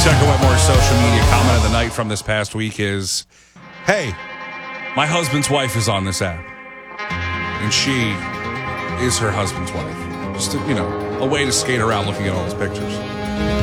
Check out Wetmore's social media comment of the night from this past week is, hey, my husband's wife is on this app. And she is her husband's wife. Just, a way to skate around looking at all his pictures.